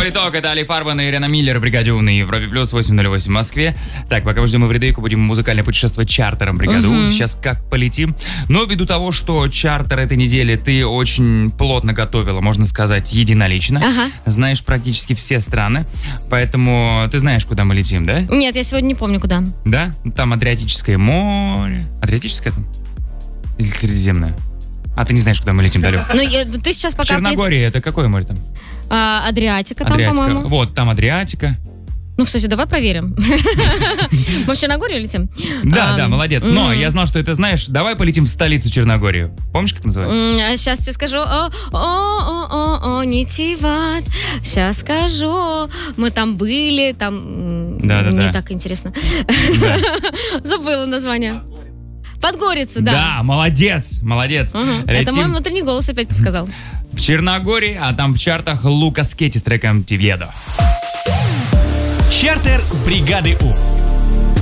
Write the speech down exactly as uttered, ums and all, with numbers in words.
итог. Это Али Фарбан и Ирина Миллер, бригаде У на Европе Плюс, восемь ноль восемь в Москве. Так, пока мы ждем Эвридейку, будем музыкальное путешествие чартером бригаду У. Сейчас как полетим. Но ввиду того, что чартер этой недели ты очень плотно готовила, можно сказать, единолично. Ага. Знаешь практически все страны. Поэтому ты знаешь, куда мы летим, да? Нет, я сегодня не помню, куда. Да? Там Адриатическое море. Адриатическое там? Или Средиземное? А ты не знаешь, куда мы летим, Дарю? Ну, я- ты сейчас пока... Черногория, это какое море там? А, Адриатика там, Адриатика. по-моему. Вот, там Адриатика. Ну, кстати, давай проверим. Мы в Черногорию летим? Да, А, да, молодец. Но м. я знал, что это знаешь. Давай полетим в столицу Черногории. Помнишь, как называется? М, Сейчас тебе скажу. О, о, о, о, о, Нитиват. Сейчас скажу. Мы там были, там м, Да-да-да. не так интересно. Забыла название. Подгорица, да. Да, молодец, молодец. Ага. Это Летим мой внутренний голос опять подсказал. в Черногории, а там в чартах Лукас Кетти с треком «Тивьедо». Чартер бригады У.